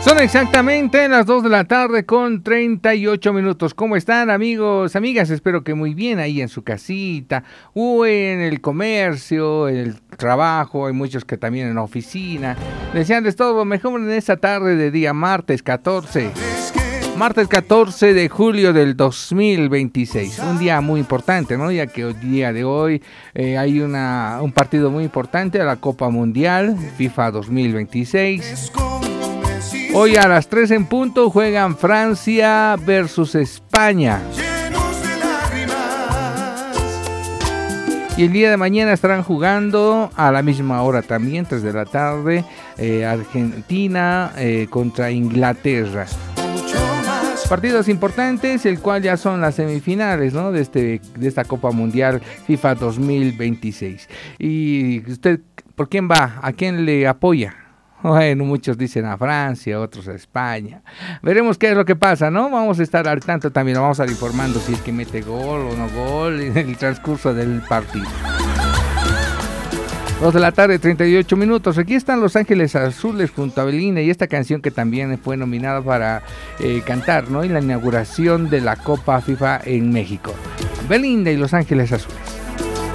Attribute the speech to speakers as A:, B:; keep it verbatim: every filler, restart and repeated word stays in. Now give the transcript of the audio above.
A: Son exactamente las dos de la tarde con treinta y ocho minutos. ¿Cómo están, amigos, amigas? Espero que muy bien ahí en su casita o en el comercio, en el trabajo. Hay muchos que también en la oficina. Desearles todo lo mejor en esta tarde de día martes catorce. Martes catorce de julio del dos mil veintiséis. Un día muy importante, ¿no? Ya que el día de hoy eh, hay una, un partido muy importante de la Copa Mundial FIFA dos mil veintiséis. Hoy a las tres en punto juegan Francia versus España. Y el día de mañana estarán jugando a la misma hora también, tres de la tarde, eh, Argentina eh, contra Inglaterra. Partidos importantes, el cual ya son las semifinales, ¿no? De, este, de esta Copa Mundial FIFA dos mil veintiséis. ¿Y usted por quién va? ¿A quién le apoya? Bueno, muchos dicen a Francia, otros a España. Veremos qué es lo que pasa, ¿no? Vamos a estar al tanto también, vamos a estar informando si es que mete gol o no gol en el transcurso del partido. dos de la tarde, treinta y ocho minutos. Aquí están Los Ángeles Azules junto a Belinda y esta canción que también fue nominada para eh, cantar, ¿no? En la inauguración de la Copa FIFA en México. Belinda y Los Ángeles Azules.